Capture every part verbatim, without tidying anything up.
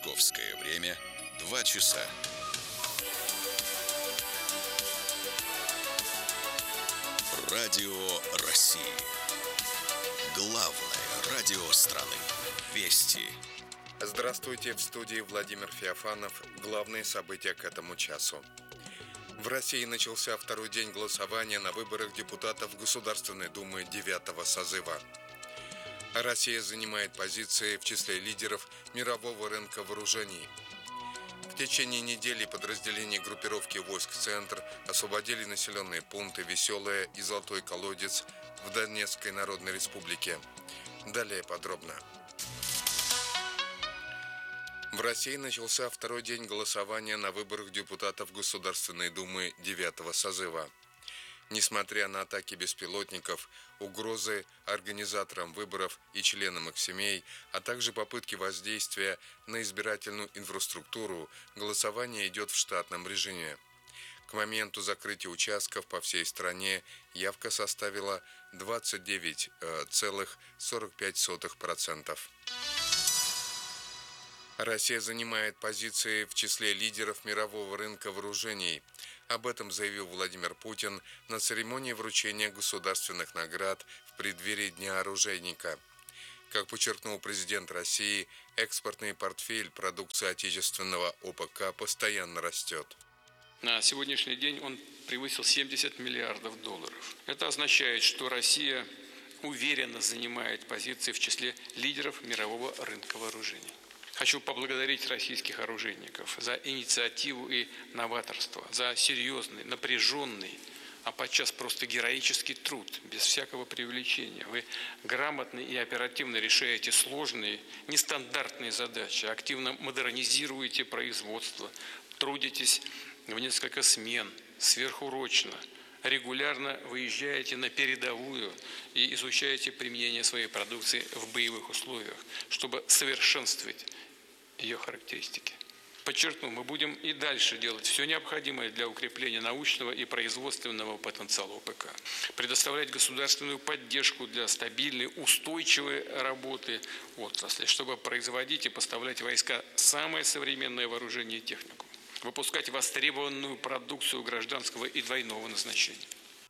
Московское время два часа. Радио России. Главное радио страны. Вести. Здравствуйте, в студии Владимир Феофанов. Главные события к этому часу. В России начался второй день голосования на выборах депутатов Государственной Думы девятого созыва. Россия занимает позиции в числе лидеров мирового рынка вооружений. В течение недели подразделения группировки войск «Центр» освободили населенные пункты Веселое и Золотой Колодец в Донецкой Народной Республике. Далее подробно. В России начался второй день голосования на выборах депутатов Государственной Думы девятого созыва. Несмотря на атаки беспилотников, угрозы организаторам выборов и членам их семей, а также попытки воздействия на избирательную инфраструктуру, голосование идет в штатном режиме. К моменту закрытия участков по всей стране явка составила двадцать девять целых сорок пять сотых процента. Россия занимает позиции в числе лидеров мирового рынка вооружений. Об этом заявил Владимир Путин на церемонии вручения государственных наград в преддверии Дня оружейника. Как подчеркнул президент России, экспортный портфель продукции отечественного ОПК постоянно растет. На сегодняшний день он превысил семьдесят миллиардов долларов. Это означает, что Россия уверенно занимает позиции в числе лидеров мирового рынка вооружений. Хочу поблагодарить российских оружейников за инициативу и новаторство, за серьезный, напряженный, а подчас просто героический труд, без всякого преувеличения. Вы грамотно и оперативно решаете сложные, нестандартные задачи, активно модернизируете производство, трудитесь в несколько смен, сверхурочно, регулярно выезжаете на передовую и изучаете применение своей продукции в боевых условиях, чтобы совершенствовать ее характеристики. Подчеркну, мы будем и дальше делать все необходимое для укрепления научного и производственного потенциала ОПК, предоставлять государственную поддержку для стабильной, устойчивой работы отрасли, чтобы производить и поставлять войска самое современное вооружение и технику, выпускать востребованную продукцию гражданского и двойного назначения.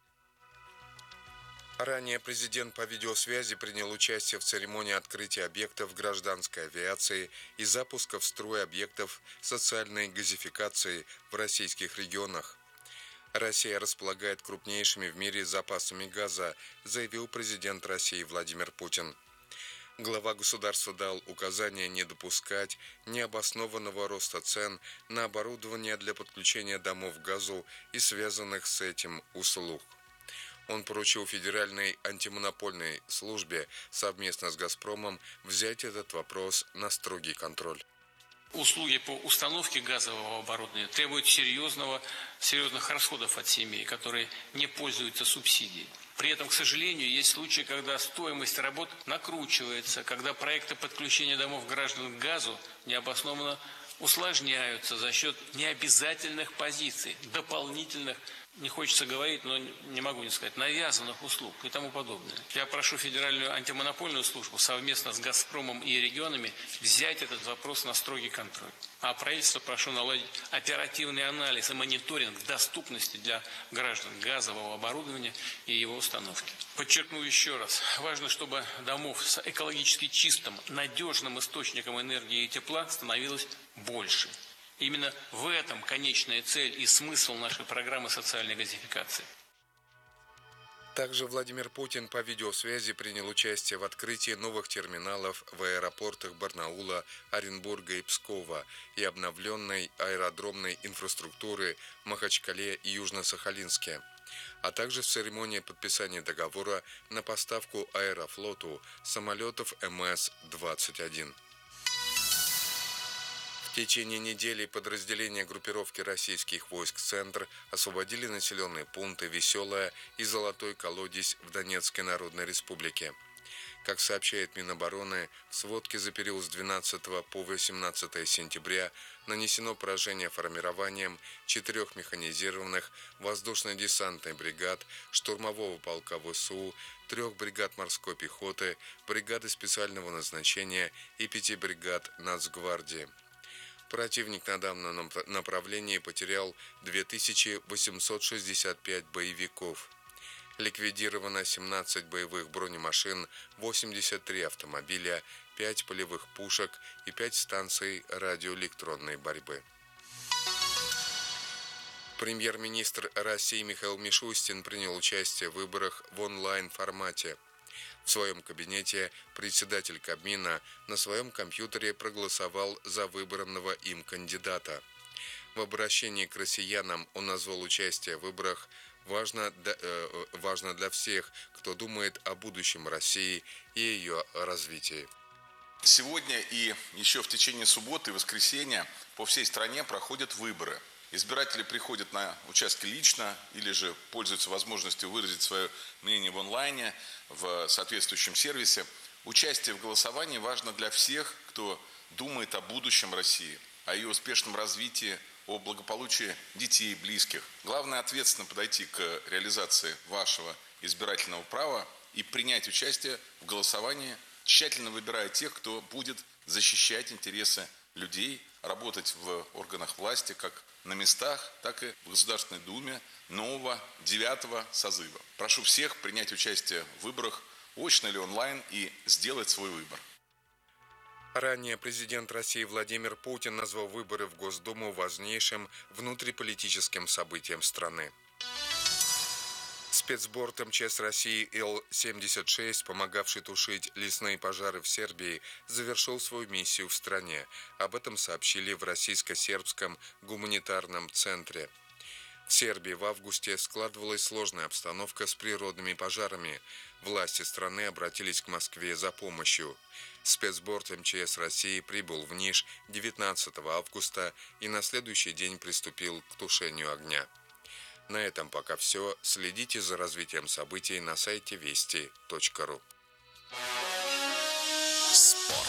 Ранее президент по видеосвязи принял участие в церемонии открытия объектов гражданской авиации и запуска в строй объектов социальной газификации в российских регионах. Россия располагает крупнейшими в мире запасами газа, заявил президент России Владимир Путин. Глава государства дал указание не допускать необоснованного роста цен на оборудование для подключения домов к газу и связанных с этим услуг. Он поручил Федеральной антимонопольной службе совместно с «Газпромом» взять этот вопрос на строгий контроль. Услуги по установке газового оборудования требуют серьезного, серьезных расходов от семей, которые не пользуются субсидией. При этом, к сожалению, есть случаи, когда стоимость работ накручивается, когда проекты подключения домов граждан к газу необоснованно усложняются за счет необязательных позиций, дополнительных, не хочется говорить, но не могу не сказать, навязанных услуг и тому подобное. Я прошу Федеральную антимонопольную службу совместно с «Газпромом» и регионами взять этот вопрос на строгий контроль. А правительство прошу наладить оперативный анализ и мониторинг доступности для граждан газового оборудования и его установки. Подчеркну еще раз, важно, чтобы домов с экологически чистым, надежным источником энергии и тепла становилось больше. Именно в этом конечная цель и смысл нашей программы социальной газификации. Также Владимир Путин по видеосвязи принял участие в открытии новых терминалов в аэропортах Барнаула, Оренбурга и Пскова и обновленной аэродромной инфраструктуры в Махачкале и Южно-Сахалинске, а также в церемонии подписания договора на поставку Аэрофлоту самолетов эм эс двадцать один. В течение недели подразделения группировки российских войск «Центр» освободили населенные пункты Веселое и Золотой Колодец в Донецкой Народной Республике. Как сообщает Минобороны, в сводке за период с двенадцатого по восемнадцатое сентября нанесено поражение формированием четырех механизированных воздушно-десантных бригад, штурмового полка ВСУ, трех бригад морской пехоты, бригады специального назначения и пяти бригад Нацгвардии. Противник на данном направлении потерял две тысячи восемьсот шестьдесят пять боевиков. Ликвидировано семнадцать боевых бронемашин, восемьдесят три автомобиля, пять полевых пушек и пять станций радиоэлектронной борьбы. Премьер-министр России Михаил Мишустин принял участие в выборах в онлайн-формате. В своем кабинете председатель Кабмина на своем компьютере проголосовал за выбранного им кандидата. В обращении к россиянам он назвал участие в выборах важно для, э, важно для всех, кто думает о будущем России и ее развитии. Сегодня и еще в течение субботы и воскресенья по всей стране проходят выборы. Избиратели приходят на участки лично или же пользуются возможностью выразить свое мнение в онлайне, в соответствующем сервисе. Участие в голосовании важно для всех, кто думает о будущем России, о ее успешном развитии, о благополучии детей, близких. Главное ответственно подойти к реализации вашего избирательного права и принять участие в голосовании, тщательно выбирая тех, кто будет защищать интересы людей, работать в органах власти как на местах, так и в Государственной Думе нового девятого созыва. Прошу всех принять участие в выборах, очно или онлайн, и сделать свой выбор. Ранее президент России Владимир Путин назвал выборы в Госдуму важнейшим внутриполитическим событием страны. Спецборд эм че эс России Ил семьдесят шесть, помогавший тушить лесные пожары в Сербии, завершил свою миссию в стране. Об этом сообщили в российско-сербском гуманитарном центре. В Сербии в августе складывалась сложная обстановка с природными пожарами. Власти страны обратились к Москве за помощью. Спецборд эм че эс России прибыл в Ниш девятнадцатого августа и на следующий день приступил к тушению огня. На этом пока все. Следите за развитием событий на сайте вести точка ру. Спорт.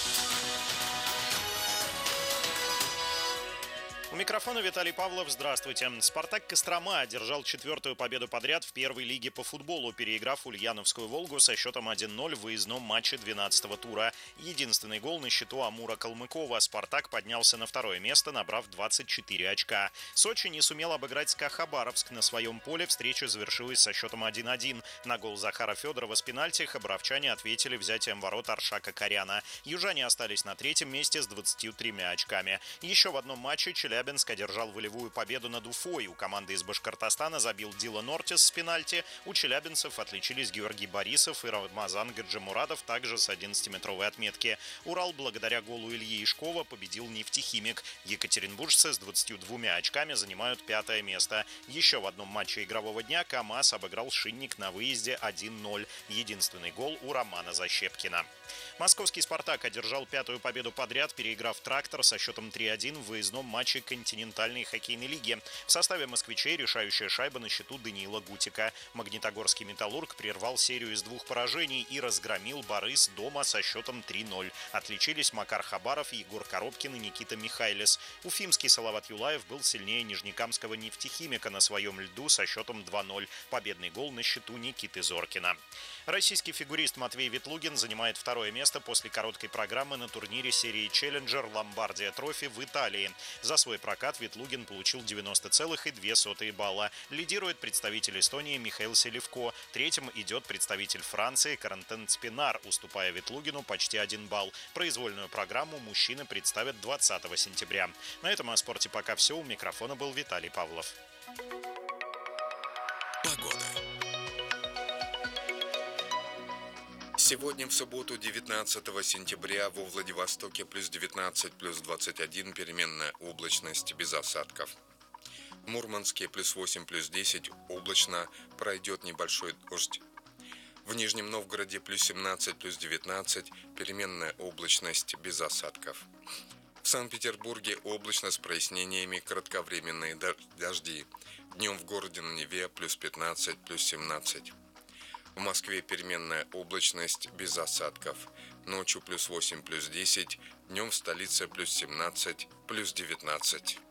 У микрофона Виталий Павлов. Здравствуйте. «Спартак» Кострома одержал четвертую победу подряд в первой лиге по футболу, переиграв Ульяновскую «Волгу» со счетом один ноль в выездном матче двенадцатого тура. Единственный гол на счету Амура Калмыкова. «Спартак» поднялся на второе место, набрав двадцать четыре очка. Сочи не сумел обыграть СКА Хабаровск на своем поле. Встреча завершилась со счетом один один. На гол Захара Федорова с пенальти хабаровчане ответили взятием ворот Аршака Коряна. Южане остались на третьем месте с двадцатью тремя очками. Еще в одном матче Челябинск Челябинск одержал волевую победу над Уфой. У команды из Башкортостана забил Дилан Ортис с пенальти. У челябинцев отличились Георгий Борисов и Рамазан Гаджимурадов, также с одиннадцатиметровой отметки. Урал благодаря голу Ильи Ишкова победил нефтехимик. Екатеринбуржцы с двадцатью двумя очками занимают пятое место. Еще в одном матче игрового дня КамАЗ обыграл Шинник на выезде один ноль. Единственный гол у Романа Защепкина. Московский «Спартак» одержал пятую победу подряд, переиграв «Трактор» со счетом три один в выездном матче континентальной хоккейной лиги. В составе москвичей решающая шайба на счету Даниила Гутика. Магнитогорский «Металлург» прервал серию из двух поражений и разгромил «Борис» дома со счетом три ноль. Отличились Макар Хабаров, Егор Коробкин и Никита Михайлис. Уфимский Салават Юлаев был сильнее нижнекамского нефтехимика на своем льду со счетом два ноль. Победный гол на счету Никиты Зоркина. Российский фигурист Матвей Ветлугин занимает второе место после короткой программы на турнире серии «Челленджер» Ломбардия Трофи в Италии. За свой прокат Ветлугин получил девяносто целых две десятых балла. Лидирует представитель Эстонии Михаил Селивко. Третьим идет представитель Франции Карантен Спинар, уступая Ветлугину почти один балл. Произвольную программу мужчины представят двадцатого сентября. На этом о спорте пока все. У микрофона был Виталий Павлов. Погода. Сегодня в субботу, девятнадцатого сентября, во Владивостоке плюс девятнадцать, плюс двадцать один, переменная облачность без осадков. В Мурманске плюс восемь, плюс десять, облачно, пройдет небольшой дождь. В Нижнем Новгороде плюс семнадцать, плюс девятнадцать, переменная облачность без осадков. В Санкт-Петербурге облачно с прояснениями, кратковременные дожди. Днем в городе на Неве плюс пятнадцать, плюс семнадцать. В Москве переменная облачность без осадков. Ночью плюс восемь, плюс десять. Днем в столице плюс семнадцать, плюс девятнадцать.